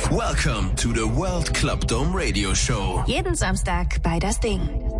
Welcome to the World Club Dome Radio Show. Jeden Samstag bei Das Ding.